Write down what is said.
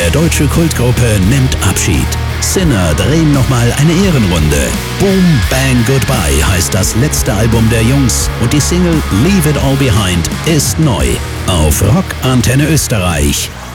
Der deutsche Kultgruppe nimmt Abschied. Sinner drehen nochmal eine Ehrenrunde. Boom Bang Goodbye heißt das letzte Album der Jungs und die Single Leave It All Behind ist neu auf Rock Antenne Österreich.